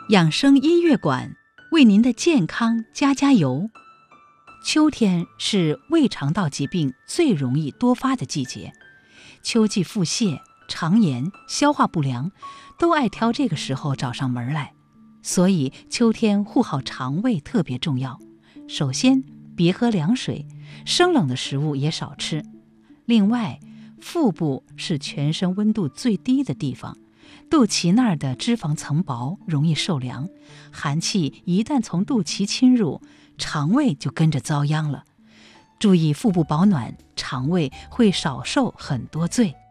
养生音乐馆为您的健康加油。秋天是胃肠道疾病最容易多发的季节，秋季腹泻、肠炎、消化不良都爱挑这个时候找上门来，所以秋天护好肠胃特别重要。首先，别喝凉水，生冷的食物也少吃。另外，腹部是全身温度最低的地方，肚脐那儿的脂肪层薄，容易受凉，寒气一旦从肚脐侵入，肠胃就跟着遭殃了。注意腹部保暖，肠胃会少受很多罪。